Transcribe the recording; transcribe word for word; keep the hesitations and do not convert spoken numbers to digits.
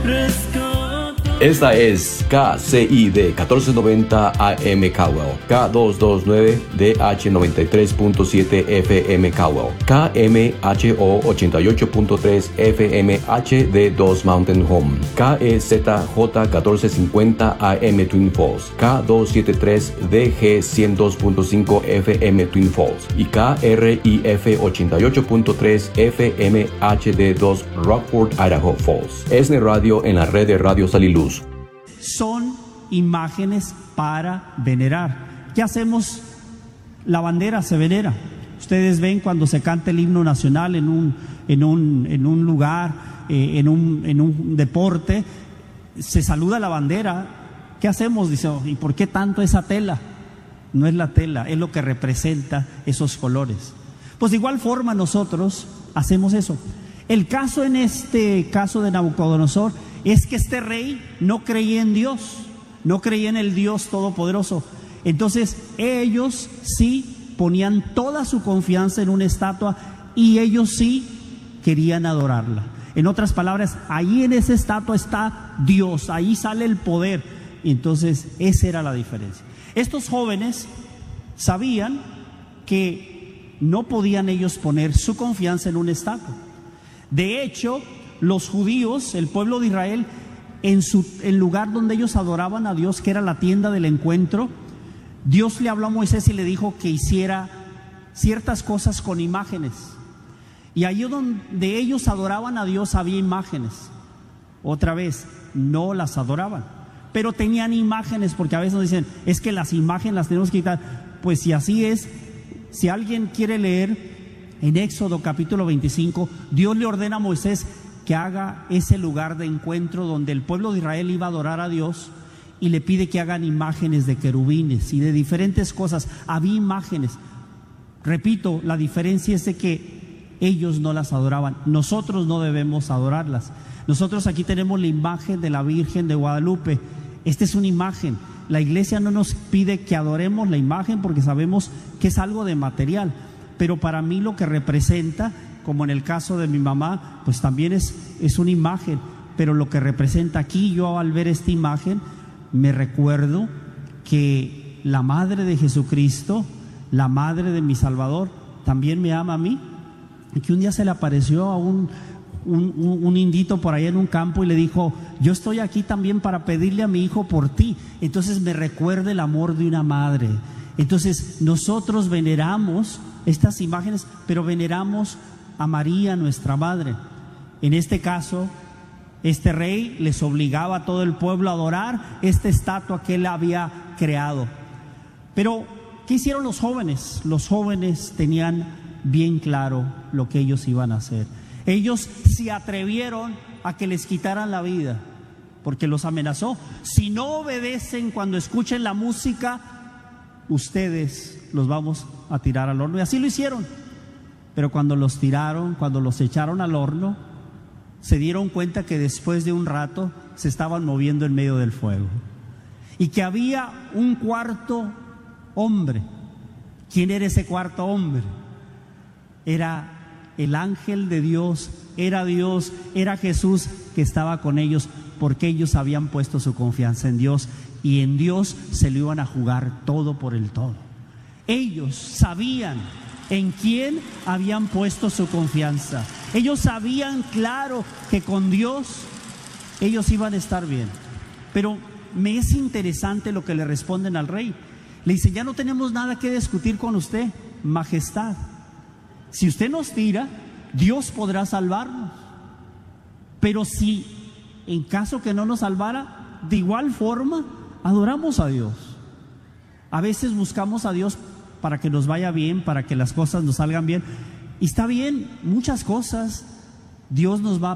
Esta es K C I D catorce noventa A M Cowell, K doscientos veintinueve D H noventa y tres punto siete F M Cowell, K M H O ochenta y ocho punto tres F M H D dos Mountain Home, K E Z J catorce cincuenta A M Twin Falls, K doscientos setenta y tres D G ciento dos punto cinco F M Twin Falls y K R I F ochenta y ocho punto tres F M H D dos Rockford, Idaho Falls. Es de radio en la red de Radio Saliluz. Son imágenes para venerar. ¿Qué hacemos? La bandera se venera. Ustedes ven cuando se canta el himno nacional en un, en un, en un lugar, eh, en, un, en un deporte, se saluda la bandera. ¿Qué hacemos? Dice, oh, ¿y por qué tanto esa tela? No es la tela, es lo que representa esos colores. Pues de igual forma nosotros hacemos eso. El caso en este caso de Nabucodonosor es que este rey no creía en Dios, no creía en el Dios Todopoderoso. Entonces ellos sí ponían toda su confianza en una estatua y ellos sí querían adorarla. En otras palabras, ahí en esa estatua está Dios, ahí sale el poder. Entonces esa era la diferencia. Estos jóvenes sabían que no podían ellos poner su confianza en una estatua. De hecho, los judíos, el pueblo de Israel, en su, el lugar donde ellos adoraban a Dios, que era la tienda del encuentro, Dios le habló a Moisés y le dijo que hiciera ciertas cosas con imágenes. Y allí donde ellos adoraban a Dios había imágenes. Otra vez, no las adoraban, pero tenían imágenes, porque a veces nos dicen, es que las imágenes las tenemos que quitar. Pues si así es, si alguien quiere leer en Éxodo capítulo veinticinco, Dios le ordena a Moisés que haga ese lugar de encuentro donde el pueblo de Israel iba a adorar a Dios, y le pide que hagan imágenes de querubines y de diferentes cosas. Había imágenes. Repito, la diferencia es de que ellos no las adoraban. Nosotros no debemos adorarlas. Nosotros aquí tenemos la imagen de la Virgen de Guadalupe. Esta es una imagen. La iglesia no nos pide que adoremos la imagen porque sabemos que es algo de material, pero para mí lo que representa, como en el caso de mi mamá, pues también es, es una imagen. Pero lo que representa aquí, yo al ver esta imagen me recuerdo que la madre de Jesucristo, la madre de mi Salvador, también me ama a mí, y que un día se le apareció a un, un, un, un indito por ahí en un campo y le dijo, yo estoy aquí también para pedirle a mi hijo por ti. Entonces me recuerda el amor de una madre. Entonces nosotros veneramos estas imágenes, pero veneramos a María, nuestra madre. En este caso, este rey les obligaba a todo el pueblo a adorar esta estatua que él había creado. Pero, ¿qué hicieron los jóvenes? Los jóvenes tenían bien claro lo que ellos iban a hacer. Ellos se atrevieron a que les quitaran la vida, porque los amenazó. Si no obedecen cuando escuchen la música, ustedes los vamos a tirar al horno. Y así lo hicieron. Pero cuando los tiraron, cuando los echaron al horno, se dieron cuenta que después de un rato se estaban moviendo en medio del fuego y que había un cuarto hombre. ¿Quién era ese cuarto hombre? Era el ángel de Dios, era Dios, era Jesús que estaba con ellos, porque ellos habían puesto su confianza en Dios y en Dios se lo iban a jugar todo por el todo. Ellos sabían en quién habían puesto su confianza. Ellos sabían claro que con Dios ellos iban a estar bien. Pero me es interesante lo que le responden al rey. Le dicen, ya no tenemos nada que discutir con usted, majestad. Si usted nos tira, Dios podrá salvarnos. Pero si en caso que no nos salvara, de igual forma adoramos a Dios. A veces buscamos a Dios para que nos vaya bien, para que las cosas nos salgan bien. Y está bien, muchas cosas Dios nos va